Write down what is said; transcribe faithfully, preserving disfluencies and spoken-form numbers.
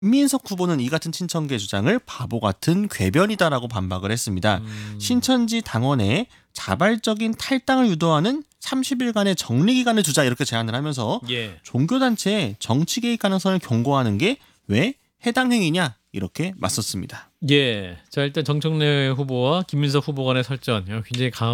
김민석 후보는 이 같은 친천계 주장을 바보 같은 궤변이다라고 반박을 했습니다. 음. 신천지 당원의 자발적인 탈당을 유도하는 삼십 일간의 정리 기간을 두자 이렇게 제안을 하면서 예. 종교단체의 정치 개입 가능성을 경고하는 게 왜 해당 행위냐 이렇게 맞섰습니다. 예. 자, 일단 정청래 후보와 김민석 후보 간의 설전 굉장히 강하고